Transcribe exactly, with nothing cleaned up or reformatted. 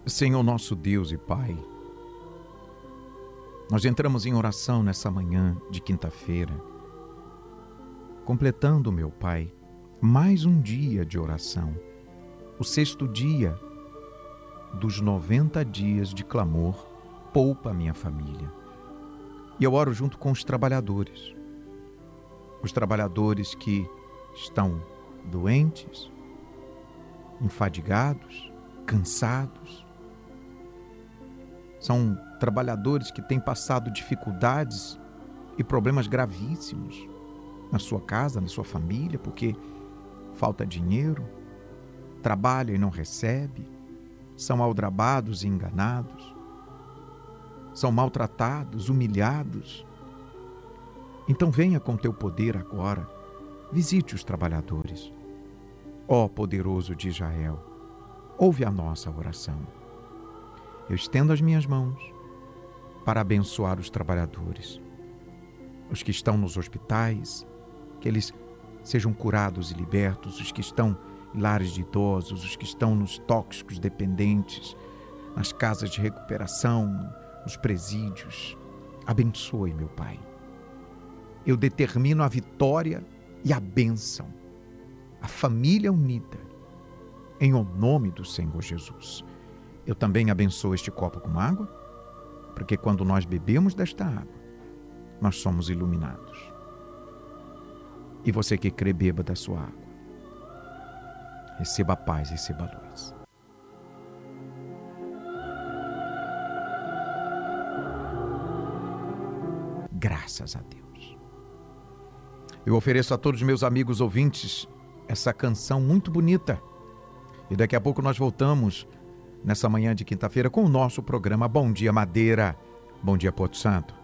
Senhor nosso Deus e Pai, nós entramos em oração nessa manhã de quinta-feira, completando, meu Pai, mais um dia de oração, o sexto dia dos noventa dias de clamor, poupa a minha família. E eu oro junto com os trabalhadores, os trabalhadores que estão doentes, enfadigados, cansados. São trabalhadores que têm passado dificuldades e problemas gravíssimos na sua casa, na sua família, porque falta dinheiro, trabalha e não recebe, são aldrabados e enganados, são maltratados, humilhados. Então venha com teu poder agora, visite os trabalhadores. Ó poderoso de Israel, ouve a nossa oração. Eu estendo as minhas mãos para abençoar os trabalhadores, os que estão nos hospitais, que eles sejam curados e libertos, os que estão em lares de idosos, os que estão nos tóxicos dependentes, nas casas de recuperação, nos presídios. Abençoe, meu Pai. Eu determino a vitória e a bênção, a família unida, em o nome do Senhor Jesus. Eu também abençoo este copo com água, porque quando nós bebemos desta água, nós somos iluminados. E você que crê, beba da sua água. Receba a paz, receba a luz. Graças a Deus. Eu ofereço a todos os meus amigos ouvintes essa canção muito bonita. E daqui a pouco nós voltamos nessa manhã de quinta-feira com o nosso programa Bom Dia Madeira. Bom dia, Porto Santo.